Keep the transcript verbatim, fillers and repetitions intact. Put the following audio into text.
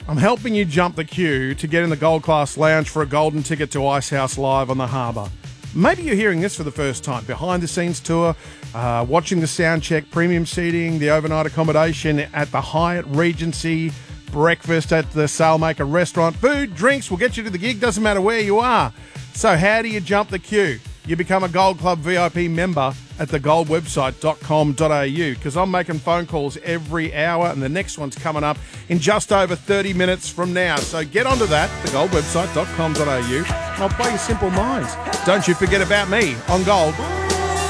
I'm helping you jump the queue to get in the Gold Class Lounge for a golden ticket to Icehouse Live on the Harbour. Maybe you're hearing this for the first time. Behind-the-scenes tour, uh, watching the sound check, premium seating, the overnight accommodation at the Hyatt Regency, breakfast at the Sailmaker restaurant, food, drinks will get you to the gig, doesn't matter where you are. So how do you jump the queue? You become a Gold Club V I P member at the gold website dot com dot a u, because I'm making phone calls every hour and the next one's coming up in just over thirty minutes from now. So get onto that, the gold website dot com dot a u, and I'll play your Simple Minds. Don't you forget about me on Gold.